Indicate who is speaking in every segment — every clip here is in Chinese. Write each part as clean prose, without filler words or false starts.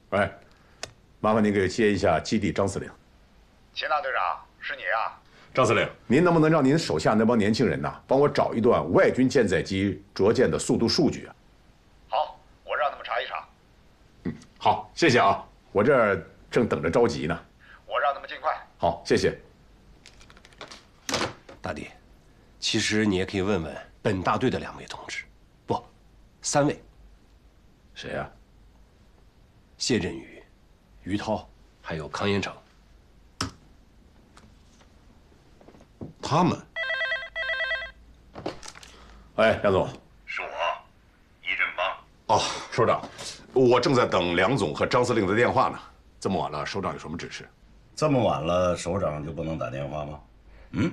Speaker 1: 喂，麻烦您给接一下基地张司令。
Speaker 2: 秦大队长，是你啊？
Speaker 1: 张司令，您能不能让您手下那帮年轻人呐，帮我找一段外军舰载机着舰的速度数据啊？
Speaker 2: 好，我让他们查一查。
Speaker 1: 好，谢谢啊，我这儿正等着着急呢。
Speaker 2: 我让他们尽快。
Speaker 1: 好，谢谢。
Speaker 3: 大弟，其实你也可以问问本大队的2位同志，不，3位。
Speaker 1: 谁呀？
Speaker 3: 谢振宇、于涛，还有康延成。
Speaker 1: 他们。哎，梁总。
Speaker 2: 是我，易振邦。
Speaker 1: 哦，首长，我正在等梁总和张司令的电话呢。这么晚了，首长有什么指示？
Speaker 4: 这么晚了，首长就不能打电话吗？嗯？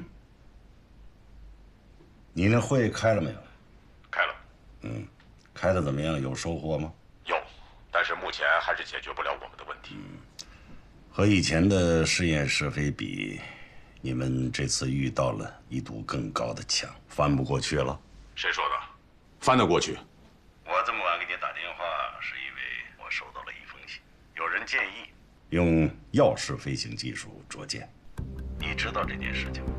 Speaker 4: 你那会开了没有？
Speaker 1: 开了。
Speaker 4: 开的怎么样？有收获吗？
Speaker 1: 有，但是目前还是解决不了我们的问题。
Speaker 4: 和以前的试验是非比，你们这次遇到了一堵更高的墙，翻不过去了。
Speaker 1: 谁说的？翻得过去。
Speaker 4: 我这么晚给你打电话，是因为我收到了一封信，有人建议用钥匙飞行技术着舰。你知道这件事情吗？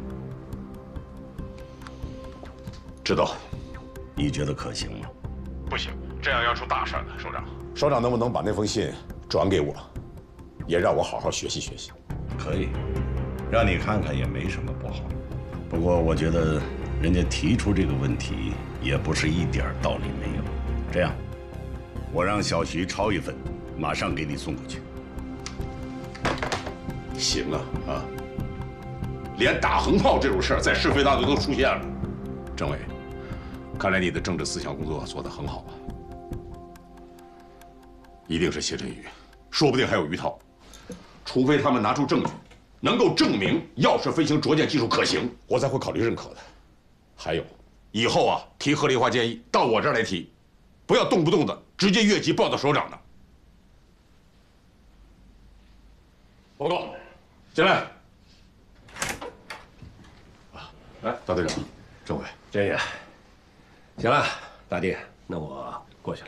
Speaker 1: 知道。
Speaker 4: 你觉得可行吗？
Speaker 1: 不行，这样要出大事的，首长。首长能不能把那封信转给我，也让我好好学习学习？
Speaker 4: 可以，让你看看也没什么不好。不过我觉得人家提出这个问题也不是一点道理没有。这样，我让小徐抄一份，马上给你送过去。
Speaker 1: 行啊啊！连打横炮这种事儿在是非大队都出现了。政委，看来你的政治思想工作做得很好啊。一定是谢振宇，说不定还有于涛，除非他们拿出证据，能够证明钥匙飞行着舰技术可行，我才会考虑认可的。还有，以后啊提合理化建议到我这儿来提，不要动不动的直接越级报到首长的。报告，进来。来，大队长，政委，
Speaker 3: 这个，行了，大弟，那我